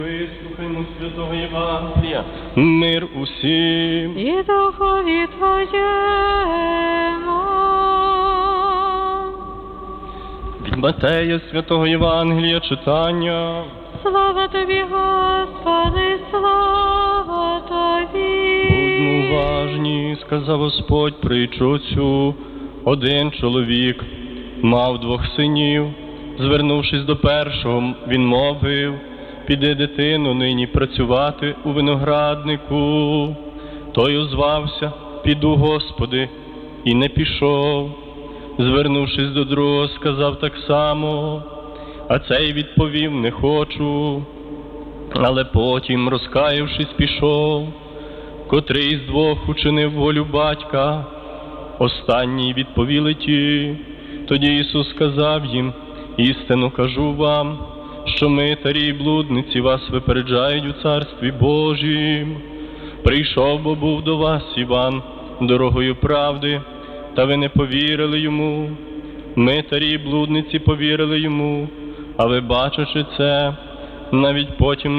Вислухаймо святого Євангелія. Мир усім. І духові Твоєму. Від Матея святого Євангелія читання. Слава Тобі, Господи, слава Тобі. Будьмо уважні, сказав Господь притчу цю. Один чоловік мав 2 синів. Звернувшись до першого, він мовив: піди, дитино, нині працювати у винограднику. Той озвався: піду, Господи, і не пішов. Звернувшись до другого, сказав так само. А цей відповів: не хочу. Але потім, розкаявшись, пішов. Котрий з 2 учинив волю батька? Останній, відповіли ті. Тоді Ісус сказав їм: істину кажу вам, що митарі й блудниці вас випереджають у Царстві Божім. Прийшов, бо був до вас Іван дорогою правди, та ви не повірили йому. Митарі й блудниці повірили йому, а ви, бачачи це, навіть потім